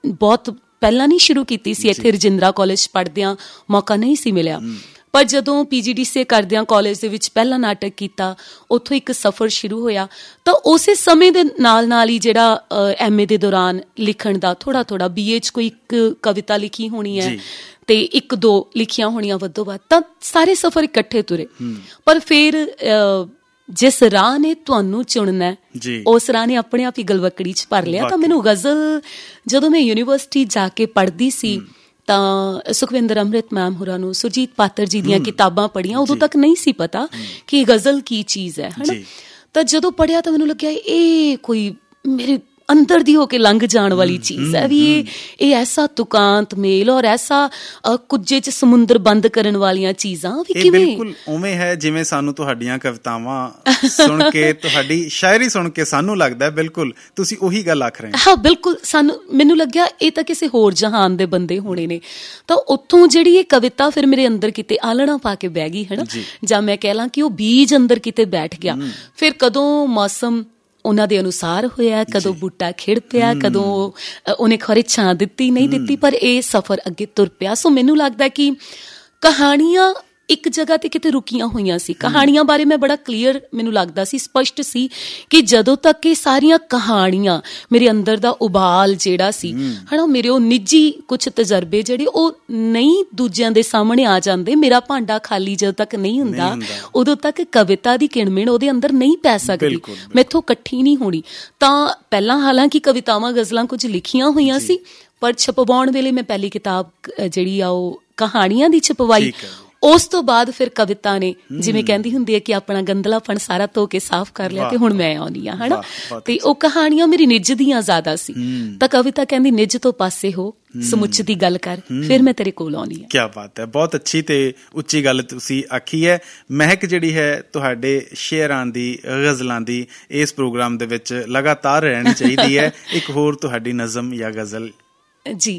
ਬਹੁਤ ਪਹਿਲਾਂ ਨਹੀਂ ਸ਼ੁਰੂ ਕੀਤੀ ਸੀ, ਇੱਥੇ ਰਜਿੰਦਰਾ ਕਾਲਜ ਪੜ੍ਹਦਿਆਂ ਮੌਕਾ ਨਹੀਂ ਸੀ ਮਿਲਿਆ। ਪਰ ਜਦੋਂ PGDCA ਕਰਦਿਆਂ ਕਾਲਜ ਦੇ ਵਿੱਚ ਪਹਿਲਾ ਨਾਟਕ ਕੀਤਾ, ਉੱਥੋਂ ਇੱਕ ਸਫ਼ਰ ਸ਼ੁਰੂ ਹੋਇਆ। ਤਾਂ ਉਸੇ ਸਮੇਂ ਦੇ ਨਾਲ ਨਾਲ ਹੀ ਜਿਹੜਾ MA ਦੇ ਦੌਰਾਨ ਲਿਖਣ ਦਾ ਥੋੜ੍ਹਾ BA 'ਚ ਕੋਈ ਇੱਕ ਕਵਿਤਾ ਲਿਖੀ ਹੋਣੀ ਹੈ ਤੇ 1-2 ਲਿਖੀਆਂ ਹੋਣੀਆਂ ਵੱਧੋ ਵੱਧ, ਤਾਂ ਸਾਰੇ ਸਫ਼ਰ ਇਕੱਠੇ ਤੁਰੇ। ਪਰ ਫਿਰ ਜਿਸ ਰਾਹ ਨੇ ਤੁਹਾਨੂੰ ਚੁਣਨਾ ਉਸ ਰਾਹ ਨੇ ਆਪਣੇ ਆਪ ਹੀ ਗਲਵੱਕੜੀ 'ਚ ਭਰ ਲਿਆ। ਤਾਂ ਮੈਨੂੰ ਗਜ਼ਲ ਜਦੋਂ ਮੈਂ ਯੂਨੀਵਰਸਿਟੀ ਜਾ ਕੇ ਪੜ੍ਹਦੀ ਸੀ ਤਾਂ ਸੁਖਵਿੰਦਰ ਅੰਮ੍ਰਿਤ ਮੈਮ ਹੋਰਾਂ ਨੂੰ, ਸੁਰਜੀਤ ਪਾਤਰ ਜੀ ਦੀਆਂ ਕਿਤਾਬਾਂ ਪੜ੍ਹੀਆਂ, ਉਦੋਂ ਤੱਕ ਨਹੀਂ ਸੀ ਪਤਾ ਕਿ ਗਜ਼ਲ ਕੀ ਚੀਜ਼ ਹੈ ਨਾ। ਤਾਂ ਜਦੋਂ ਪੜ੍ਹਿਆ ਤਾਂ ਮੈਨੂੰ ਲੱਗਿਆ ਇਹ ਕੋਈ ਮੇਰੇ ਅੰਦਰ ਦੀ ਹੋ ਕੇ ਲੰਘ ਜਾਣ ਵਾਲੀ ਚੀਜ਼ ਹੈ ਵੀ ਇਹ ਐਸਾ ਤੁਕਾਂਤ ਮੇਲ ਔਰ ਐਸਾ ਕੁੱਜੇ 'ਚ ਸਮੁੰਦਰ ਬੰਦ ਕਰਨ ਵਾਲੀਆਂ ਚੀਜ਼ਾਂ ਵੀ ਕਿਵੇਂ। ਬਿਲਕੁਲ ਉਵੇਂ ਹੈ ਜਿਵੇਂ ਸਾਨੂੰ ਤੁਹਾਡੀਆਂ ਕਵਿਤਾਵਾਂ ਸੁਣ ਕੇ, ਤੁਹਾਡੀ ਸ਼ਾਇਰੀ ਸੁਣ ਕੇ ਸਾਨੂੰ ਲੱਗਦਾ ਬਿਲਕੁਲ ਤੁਸੀਂ ਉਹੀ ਗੱਲ ਆਖ ਰਹੇ ਹੋ। ਹਾਂ ਬਿਲਕੁਲ, ਮੈਨੂੰ ਲੱਗਿਆ ਇਹ ਤਾਂ ਕਿਸੇ ਹੋਰ ਜਹਾਨ ਦੇ ਬੰਦੇ ਹੋਣੇ ਨੇ। ਤਾਂ ਉੱਥੋਂ ਜਿਹੜੀ ਇਹ ਕਵਿਤਾ ਫਿਰ ਮੇਰੇ ਅੰਦਰ ਕਿਤੇ ਆਲਣਾ ਪਾ ਕੇ ਬਹਿ ਗਈ ਹੈ ਨਾ, ਜਾਂ ਮੈਂ ਕਹਿ ਲਾਂ ਕਿ ਉਹ ਬੀਜ ਅੰਦਰ ਕਿਤੇ ਬੈਠ ਗਿਆ। ਫਿਰ ਕਦੋਂ ਮੌਸਮ ਉਹਨਾਂ ਦੇ ਅਨੁਸਾਰ ਹੋਇਆ, ਕਦੋਂ ਬੂਟਾ ਖਿੜ ਪਿਆ, ਕਦੋਂ ਉਹਨੇ ਖਰੇ ਛਾਂ ਦਿੱਤੀ ਨਹੀਂ ਦਿੱਤੀ, ਪਰ ਇਹ ਸਫ਼ਰ ਅੱਗੇ ਤੁਰ ਪਿਆ। ਸੋ ਮੈਨੂੰ ਲੱਗਦਾ ਕਿ ਕਹਾਣੀਆਂ ਇੱਕ ਜਗ੍ਹਾ ਤੇ ਕਿਤੇ ਰੁਕੀਆਂ ਹੋਈਆਂ ਸੀ। ਕਹਾਣੀਆਂ ਬਾਰੇ ਮੈਂ ਬੜਾ ਕਲੀਅਰ, ਮੈਨੂੰ ਲੱਗਦਾ ਸੀ, ਸਪਸ਼ਟ ਸੀ ਕਿ ਜਦੋਂ ਤੱਕ ਇਹ ਸਾਰੀਆਂ ਕਹਾਣੀਆਂ ਮੇਰੇ ਅੰਦਰ ਦਾ ਉਬਾਲ ਜਿਹੜਾ ਸੀ ਹੈ ਨਾ, ਮੇਰੇ ਉਹ ਨਿੱਜੀ ਕੁਛ ਤਜਰਬੇ ਜਿਹੜੇ ਉਹ ਨਹੀਂ ਦੂਜਿਆਂ ਦੇ ਸਾਹਮਣੇ ਆ ਜਾਂਦੇ, ਮੇਰਾ ਭਾਂਡਾ ਖਾਲੀ ਜਦੋਂ ਤੱਕ ਨਹੀਂ ਹੁੰਦਾ ਉਦੋਂ ਤੱਕ ਕਵਿਤਾ ਦੀ ਕਿਣਮਿਣ ਉਹਦੇ ਅੰਦਰ ਨਹੀਂ ਪੈ ਸਕਦੀ, ਮੈਥੋਂ ਇਕੱਠੀ ਨਹੀਂ ਹੋਣੀ। ਤਾਂ ਪਹਿਲਾਂ ਹਾਲਾਂਕਿ ਕਵਿਤਾਵਾਂ ਗਜ਼ਲਾਂ ਕੁਝ ਲਿਖੀਆਂ ਹੋਈਆਂ ਸੀ, ਪਰ ਛਪਵਾਉਣ ਵੇਲੇ ਮੈਂ ਪਹਿਲੀ ਕਿਤਾਬ ਜਿਹੜੀ ਆ ਉਹ ਕਹਾਣੀਆਂ ਦੀ ਛਪਵਾਈ। ਉਸ ਤੋਂ ਬਾਅਦ ਫਿਰ ਕਵਿਤਾ ਨੇ, ਜਿਵੇਂ ਕਹਿੰਦੀ ਹੁੰਦੀ ਹੈ ਕਿ ਆਪਣਾ ਗੰਦਲਾਪਣ ਸਾਰਾ ਧੋ ਕੇ ਸਾਫ਼ ਕਰ ਲਿਆ ਤੇ ਹੁਣ ਮੈਂ ਆਉਂਦੀ ਹਾਂ, ਹੈ ਨਾ। ਤੇ ਉਹ ਕਹਾਣੀਆਂ ਮੇਰੀ ਨਿੱਜ ਦੀਆਂ ਜ਼ਿਆਦਾ ਸੀ, ਤਾਂ ਕਵਿਤਾ ਕਹਿੰਦੀ ਨਿੱਜ ਤੋਂ ਪਾਸੇ ਹੋ, ਸਮੁੱਚ ਦੀ ਗੱਲ ਕਰ, ਫਿਰ ਮੈਂ ਤੇਰੇ ਕੋਲ ਆਉਣੀ ਹਾਂ। ਕਿਆ ਬਾਤ ਹੈ, ਬਹੁਤ ਅੱਛੀ ਤੇ ਉੱਚੀ ਗੱਲ ਤੁਸੀਂ ਆਖੀ ਹੈ। ਮਹਿਕ ਜਿਹੜੀ ਹੈ ਤੁਹਾਡੇ ਸ਼ੇਅਰਾਂ ਦੀ, ਗਜ਼ਲਾਂ ਦੀ ਇਸ ਪ੍ਰੋਗਰਾਮ ਦੇ ਵਿੱਚ ਲਗਾਤਾਰ ਰਹਿਣੀ ਚਾਹੀਦੀ ਹੈ। ਇੱਕ ਹੋਰ ਤੁਹਾਡੀ ਨਜ਼ਮ ਜਾਂ ਗਜ਼ਲ। ਜੀ,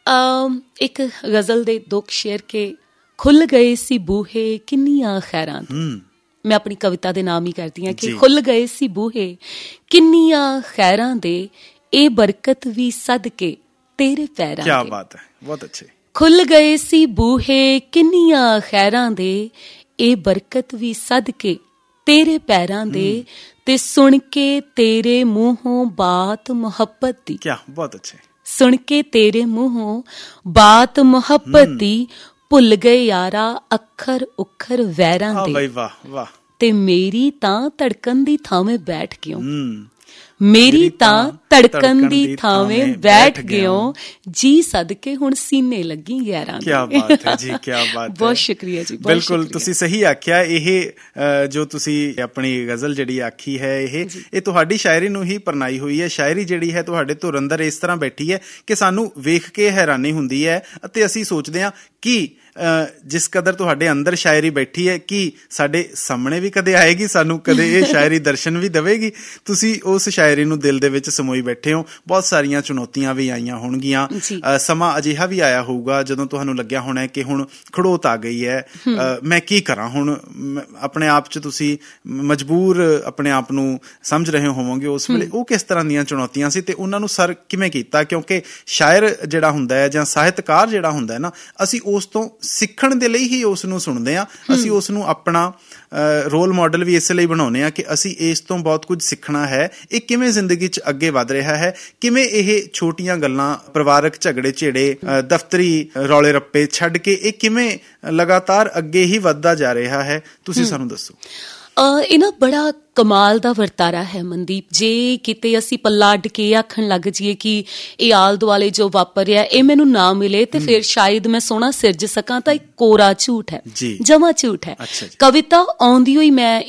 ਇੱਕ ਗਜ਼ਲ ਦੇ 2 ਸ਼ੇਰ ਕੇ ਖੁੱਲ੍ਹ ਗਏ ਸੀ ਬੂਹੇ ਕਿੰਨੀਆਂ ਖੈਰਾਂ ਦੇ। ਮੈਂ ਆਪਣੀ ਕਵਿਤਾ ਦੇ ਨਾਮ ਹੀ ਕਰਦੀ ਹਾਂ ਕਿ ਖੁੱਲ੍ਹ ਗਏ ਸੀ ਬੂਹੇ ਕਿੰਨੀਆਂ ਖੈਰਾਂ ਦੇ, ਇਹ ਬਰਕਤ ਵੀ ਸਦਕੇ ਤੇਰੇ ਪੈਰਾਂ ਦੇ। ਕਿਆ ਬਾਤ ਹੈ, ਬਹੁਤ ਅੱਛੇ। ਖੁੱਲ੍ਹ ਗਏ ਸੀ ਬੂਹੇ ਕਿੰਨੀਆਂ ਖੈਰਾਂ ਦੇ, ਇਹ ਬਰਕਤ ਵੀ ਸਦਕੇ ਤੇਰੇ ਪੈਰਾਂ ਦੇ, ਤੇ ਸੁਣ ਕੇ ਤੇਰੇ ਮੂੰਹੋਂ ਬਾਤ ਮੁਹੱਬਤ ਦੀ। ਕਿਆ ਬਹੁਤ ਅੱਛੇ। ਸੁਣ ਕੇ ਤੇਰੇ ਮੂੰਹੋਂ ਬਾਤ ਮੁਹੱਬਤ ਦੀ, ਭੁੱਲ ਗਏ ਯਾਰਾ ਅੱਖਰ ਉੱਖਰ ਵੈਰਾਂ ਦੇ। ਵਾਹ ਵਾਹ। ਤੇ ਮੇਰੀ ਤਾਂ ਧੜਕਣ ਦੀ ਥਾਵੇਂ ਬੈਠ ਗਿਓ, ਮੇਰੀ ਤਾਂ ਧੜਕਣ ਦੀ ਥਾਵੇਂ ਬੈਠ ਗਿਓ, ਜੀ ਸਦਕੇ ਹੁਣ ਸੀਨੇ ਲੱਗੀ ਗੈਰਾਂ ਦੇ। ਕਿਆ ਬਾਤ ਹੈ ਜੀ, ਕਿਆ ਬਾਤ ਹੈ। ਬਹੁਤ ਸ਼ੁਕਰੀਆ ਜੀ। ਬਿਲਕੁਲ ਤੁਸੀਂ ਸਹੀ ਆਖਿਆ। ਇਹ ਜੋ ਤੁਸੀਂ ਆਪਣੀ ਗਜ਼ਲ ਜਿਹੜੀ ਆਖੀ ਹੈ ਇਹ ਤੁਹਾਡੀ ਸ਼ਾਇਰੀ ਨੂੰ ਹੀ ਪਰਨਾਈ ਹੋਈ ਹੈ। ਸ਼ਾਇਰੀ ਜਿਹੜੀ ਹੈ ਤੁਹਾਡੇ ਧੁਰ ਅੰਦਰ ਇਸ ਤਰ੍ਹਾਂ ਬੈਠੀ ਹੈ ਕਿ ਸਾਨੂੰ ਵੇਖ ਕੇ ਹੈਰਾਨੀ ਹੁੰਦੀ ਹੈ ਅਤੇ ਅਸੀਂ ਸੋਚਦੇ ਹਾਂ ਕਿ ਜਿਸ ਕਦਰ ਤੁਹਾਡੇ ਅੰਦਰ ਸ਼ਾਇਰੀ ਬੈਠੀ ਹੈ ਕਿ ਸਾਡੇ ਸਾਹਮਣੇ ਵੀ ਕਦੇ ਆਏਗੀ, ਸਾਨੂੰ ਕਦੇ ਇਹ ਸ਼ਾਇਰੀ ਦਰਸ਼ਨ ਵੀ ਦੇਵੇਗੀ। ਤੁਸੀਂ ਉਸ ਸ਼ਾਇਰੀ ਨੂੰ ਦਿਲ ਦੇ ਵਿੱਚ ਸਮੋਈ ਬੈਠੇ ਹੋ। ਬਹੁਤ ਸਾਰੀਆਂ ਚੁਣੌਤੀਆਂ ਵੀ ਆਈਆਂ ਹੋਣਗੀਆਂ, ਸਮਾਂ ਅਜਿਹਾ ਵੀ ਆਇਆ ਹੋਊਗਾ ਜਦੋਂ ਤੁਹਾਨੂੰ ਲੱਗਿਆ ਹੋਣਾ ਕਿ ਹੁਣ ਖੜੋਤ ਆ ਗਈ ਹੈ, ਮੈਂ ਕੀ ਕਰਾਂ ਹੁਣ। ਆਪਣੇ ਆਪ 'ਚ ਤੁਸੀਂ ਮਜਬੂਰ ਆਪਣੇ ਆਪ ਨੂੰ ਸਮਝ ਰਹੇ ਹੋਵੋਗੇ ਉਸ ਵੇਲੇ। ਉਹ ਕਿਸ ਤਰ੍ਹਾਂ ਦੀਆਂ ਚੁਣੌਤੀਆਂ ਸੀ ਤੇ ਉਹਨਾਂ ਨੂੰ ਸਰ ਕਿਵੇਂ ਕੀਤਾ? ਕਿਉਂਕਿ ਸ਼ਾਇਰ ਜਿਹੜਾ ਹੁੰਦਾ ਹੈ ਜਾਂ ਸਾਹਿਤਕਾਰ ਜਿਹੜਾ ਹੁੰਦਾ ਹੈ ਨਾ, ਅਸੀਂ ਉਸ ਤੋਂ ਸਿੱਖਣ ਦੇ ਲਈ ਹੀ ਉਸ ਨੂੰ ਸੁਣਦੇ ਹਾਂ। ਅਸੀਂ ਉਸ ਨੂੰ ਆਪਣਾ ਰੋਲ ਮਾਡਲ ਵੀ ਇਸ ਲਈ ਬਣਾਉਂਦੇ ਹਾਂ ਕਿ ਅਸੀਂ ਇਸ ਤੋਂ ਬਹੁਤ ਕੁਝ ਸਿੱਖਣਾ ਹੈ। ਇਹ ਕਿਵੇਂ ਜ਼ਿੰਦਗੀ 'ਚ ਅੱਗੇ ਵੱਧ ਰਿਹਾ ਹੈ, ਕਿਵੇਂ ਇਹ ਛੋਟੀਆਂ ਗੱਲਾਂ, ਪਰਿਵਾਰਕ ਝਗੜੇ ਝੇੜੇ, ਦਫ਼ਤਰੀ ਰੌਲੇ ਰੱਪੇ ਛੱਡ ਕੇ ਇਹ ਕਿਵੇਂ ਲਗਾਤਾਰ ਅੱਗੇ ਹੀ ਵੱਧਦਾ ਜਾ ਰਿਹਾ ਹੈ, ਤੁਸੀਂ ਸਾਨੂੰ ਦੱਸੋ। ਇਹ ਨਾ ਬੜਾ ਕਮਾਲ ਦਾ ਵਰਤਾਰਾ ਹੈ ਮਨਦੀਪ। ਜੇ ਕਿਤੇ ਅਸੀਂ ਪੱਲਾ ਅੱਡ ਕੇ ਆਖਣ ਲੱਗ ਜਾਈਏ ਕਿ ਇਹ ਆਲ ਦੁਆਲੇ ਜੋ ਵਾਪਰ ਰਿਹਾ ਇਹ ਮੈਨੂੰ ਨਾ ਮਿਲੇ ਤੇ ਫਿਰ ਸ਼ਾਇਦ ਮੈਂ ਸੋਹਣਾ ਸਿਰਜ ਸਕਾਂ, ਤਾਂ ਇੱਕ ਕੋਰਾ ਝੂਠ ਹੈ, ਜਮਾ ਝੂਠ ਹੈ। ਕਵਿਤਾ ਆਉਂਦੀ ਹੋਈ ਮੈਂ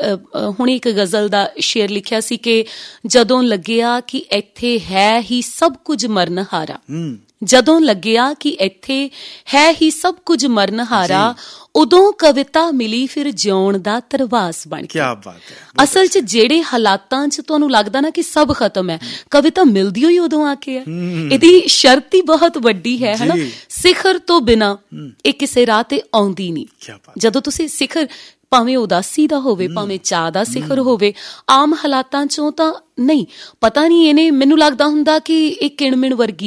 ਹੁਣੇ ਇੱਕ ਗਜ਼ਲ ਦਾ ਸ਼ੇਰ ਲਿਖਿਆ ਸੀ ਕਿ ਜਦੋਂ ਲੱਗਿਆ ਕਿ ਇੱਥੇ ਹੈ ਹੀ ਸਭ ਕੁਝ ਮਰਨਹਾਰਾ, ਜਦੋਂ ਲੱਗਿਆ ਕਿ ਇੱਥੇ ਹੈ ਹੀ ਸਭ ਕੁਝ ਮਰਨਹਾਰਾ, ਉਦੋਂ ਕਵਿਤਾ ਮਿਲੀ ਫਿਰ ਜਿਉਣ ਦਾ ਤਰਵਾਸ ਬਣ ਕੇ। ਕਿਆ ਬਾਤ ਹੈ। ਅਸਲ 'ਚ ਜਿਹੜੇ ਹਾਲਾਤਾਂ 'ਚ ਤੁਹਾਨੂੰ ਲੱਗਦਾ ਨਾ ਕਿ ਸਭ ਖਤਮ ਹੈ, ਕਵਿਤਾ ਮਿਲਦੀ ਹੋਈ ਉਦੋਂ ਆ ਕੇ ਹੈ। ਇਹਦੀ ਸ਼ਰਤ ਹੀ ਬਹੁਤ ਵੱਡੀ ਹੈ ਹਨਾ, ਸਿਖਰ ਤੋਂ ਬਿਨਾਂ ਇਹ ਕਿਸੇ ਰਾਹ ਤੇ ਆਉਂਦੀ ਨਹੀਂ। ਜਦੋਂ ਤੁਸੀਂ ਸਿਖਰ, ਭਾਵੇਂ ਉਦਾਸੀ ਦਾ ਹੋਵੇ, ਭਾਵੇਂ ਚਾਅ ਦਾ ਸਿਖਰ ਹੋਵੇ, ਆਮ ਹਾਲਾਤਾਂ 'ਚੋਂ ਤਾਂ ਨਹੀਂ। ਪਤਾ ਨਹੀਂ ਇਹਨੇ, ਮੈਨੂੰ ਲੱਗਦਾ ਹੁੰਦਾ ਕਿ ਇਹ ਕਿਣਮਿਣ ਵਰਗੀ